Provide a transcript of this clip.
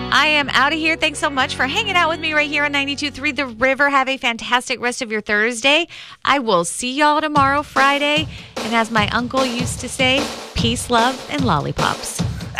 I am out of here. Thanks so much for hanging out with me right here on 92.3 The River. Have a fantastic rest of your Thursday. I will see y'all tomorrow, Friday. And as my uncle used to say, peace, love, and lollipops.